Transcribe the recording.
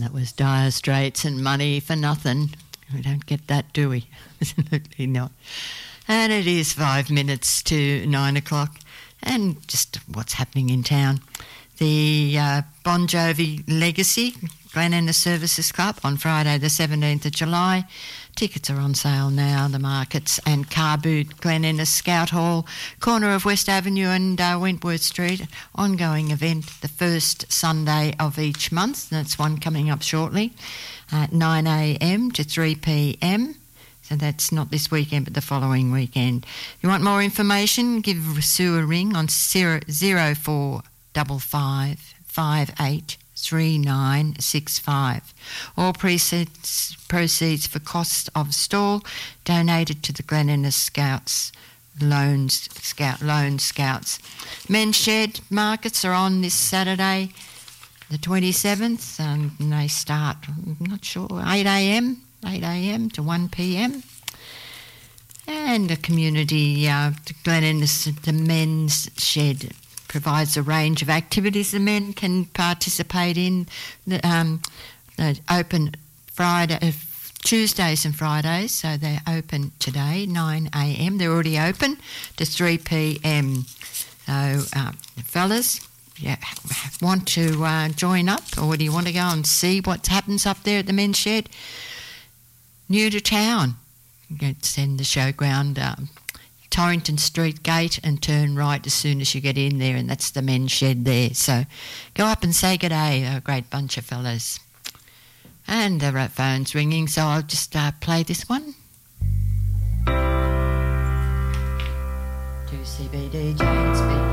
That was Dire Straits and Money for Nothing. We don't get that, do we? Absolutely not. And it is 5 minutes to 9 o'clock. And just what's happening in town. The Bon Jovi Legacy Glen Innes Services Club on Friday the 17th of July. Tickets are on sale now. The Markets and Car Boot, Glen Innes Scout Hall, corner of West Avenue and Wentworth Street. Ongoing event the first Sunday of each month. That's one coming up shortly at 9 a.m. to 3 p.m. So that's not this weekend, but the following weekend. If you want more information, give Sue a ring on 0455 58 3965. All proceeds for cost of stall donated to the Glen Innes Scouts Lone Scouts. Men's Shed markets are on this Saturday, the 27th, and they start, I'm not sure, 8 a.m. to 1 p.m. And the community, Glen Innes, the Men's Shed provides a range of activities the men can participate in. Open Tuesdays and Fridays, so they're open today, 9 a.m. They're already open to 3 p.m. So, fellas, you want to join up, or do you want to go and see what happens up there at the Men's Shed? New to town, you can send the showground Torrington Street gate and turn right as soon as you get in there, and that's the Men's Shed there. So go up and say good day, a great bunch of fellas. And the phone's ringing, so I'll just play this one. 2CBD Jane speaking.